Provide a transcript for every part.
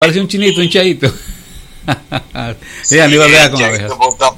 Parece un chinito, un chaito. Sí, Aníbal vea con abejas.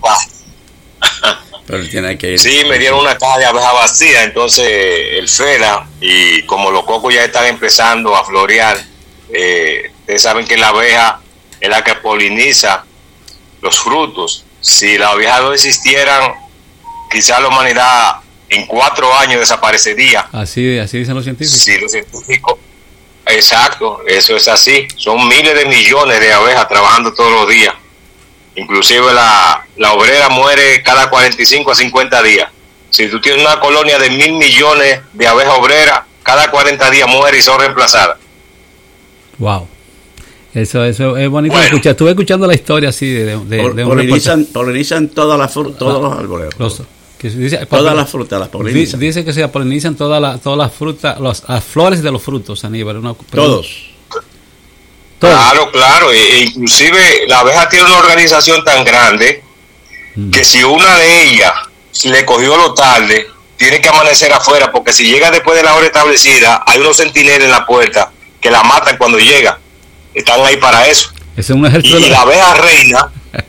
Pero tiene que ir. Sí, me dieron una caja de abejas vacía, entonces el FELA, y como los cocos ya están empezando a florear, ustedes saben que la abeja es la que poliniza los frutos. Si las abejas no existieran, quizás la humanidad en 4 años desaparecería. Así dicen los científicos. Sí, los científicos. Exacto, eso es así. Son miles de millones de abejas trabajando todos los días. Inclusive la obrera muere cada 45 a 50 días. Si tú tienes una colonia de 1.000 millones de abejas obreras, cada 40 días muere y son reemplazadas. Wow. Eso es bonito de escuchar. Estuve escuchando la historia así de polinizan todas las frutas, todos los árboles. Todas las frutas las polinizan. Dice que se polinizan todas las frutas, las flores de los frutos, Aníbal. Todos. Claro. Inclusive la abeja tiene una organización tan grande que si una de ellas le cogió lo tarde, tiene que amanecer afuera, porque si llega después de la hora establecida, hay unos centinelas en la puerta que la matan cuando llega. Están ahí para eso. Es un ejército. Y la abeja reina,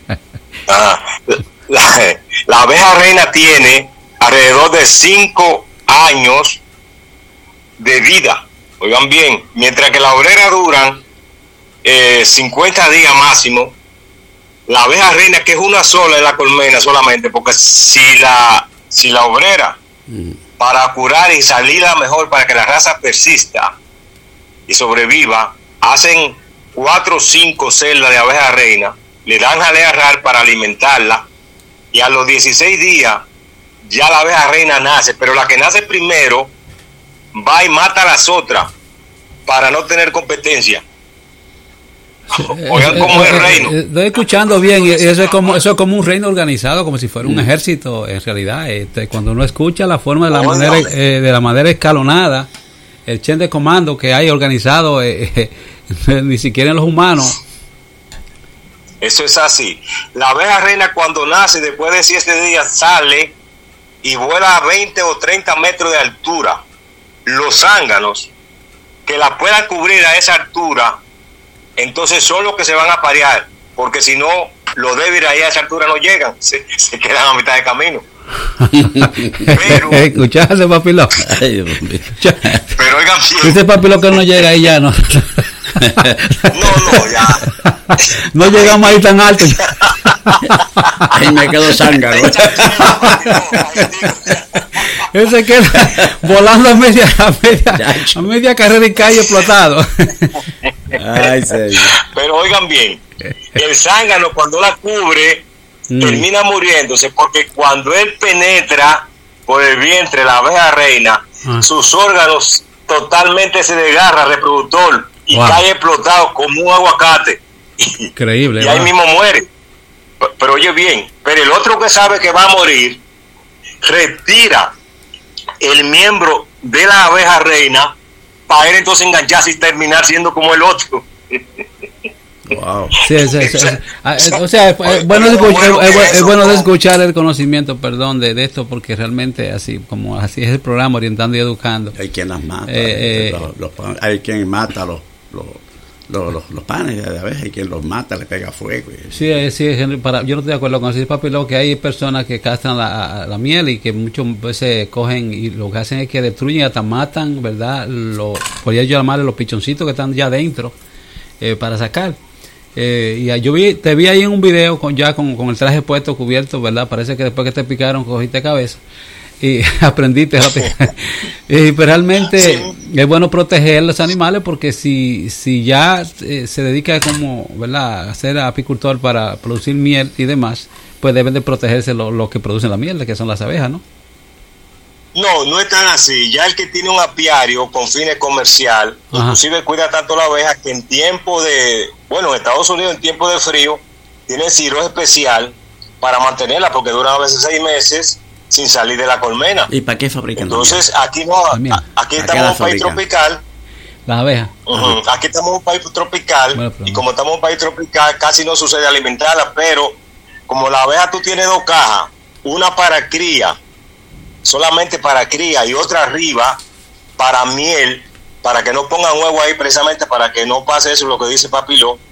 la abeja reina tiene alrededor de 5 años de vida. Oigan bien, mientras que la obrera duran 50 días máximo. La abeja reina, que es una sola en la colmena solamente, porque si la obrera, para curar y salir la mejor, para que la raza persista y sobreviva, hacen 4 o 5 celdas de abeja reina, le dan jalea rar para alimentarla, y a los 16 días ya la abeja reina nace, pero la que nace primero va y mata a las otras para no tener competencia. Oigan cómo es el reino. Estoy escuchando bien, y eso es como un reino organizado, como si fuera un ejército en realidad. Cuando uno escucha la forma de la manera escalonada, el chain de comando que hay organizado, ni siquiera en los humanos. Eso es así. La abeja reina, cuando nace, después de 7 días, sale y vuela a 20 o 30 metros de altura. Los zánganos que la puedan cubrir a esa altura, entonces son los que se van a parear, porque si no, los débiles ahí a esa altura no llegan, se quedan a mitad de camino. Pero escuchaste, papilón. Pero oigan bien, este papilón que no llega ahí ya no. No, ya no llegamos ahí tan alto. Ahí me quedo zángano. Él se queda volando a media carrera y cae explotado. Ay, señor. Pero oigan bien, el zángano cuando la cubre termina muriéndose, porque cuando él penetra por el vientre de la abeja reina, sus órganos totalmente se desgarran, reproductor, y cae explotado como un aguacate. Increíble. Y ahí mismo muere. Pero oye bien, pero el otro que sabe que va a morir, retira el miembro de la abeja reina para él entonces engancharse y terminar siendo como el otro. Wow. Sí. O sea, es bueno de escuchar el conocimiento, de esto, porque realmente así es el programa, orientando y educando. Hay quien las mata, hay quien mata los panes de abeja, y quien los mata le pega fuego. Sí, yo no estoy de acuerdo con eso, papi, que hay personas que castran la miel y que muchas veces cogen y lo que hacen es que destruyen y hasta matan, ¿verdad? Podría yo llamarle los pichoncitos que están ya dentro para sacar. Y te vi ahí en un video con el traje puesto, cubierto, ¿verdad? Parece que después que te picaron cogiste cabeza y aprendiste rápido. Y realmente es bueno proteger los animales, porque si ya se dedica como, ¿verdad?, a ser apicultor para producir miel y demás, pues deben de protegerse los que producen la miel, que son las abejas, ¿no? No es tan así. Ya el que tiene un apiario con fines comercial, inclusive cuida tanto la abeja que en en Estados Unidos en tiempo de frío tiene cirro especial para mantenerla, porque duran a veces 6 meses sin salir de la colmena. ¿Y para qué fabrican? Entonces aquí estamos en un país tropical. Las abejas. Aquí estamos en un país tropical, y como estamos en un país tropical casi no sucede alimentarla, pero como la abeja tú tienes 2 cajas, una para cría, solamente para cría, y otra arriba para miel, para que no pongan huevo ahí, precisamente para que no pase eso, lo que dice Papiló,